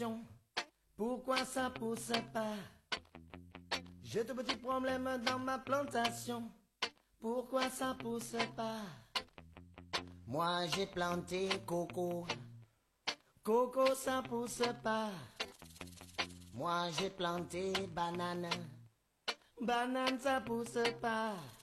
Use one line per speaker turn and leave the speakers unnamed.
Pourquoi ça pousse pas? J'ai de petits problèmes dans ma plantation. Pourquoi ça pousse pas? Moi j'ai planté coco. Coco ça pousse pas. Moi j'ai planté banane. Banane ça pousse pas.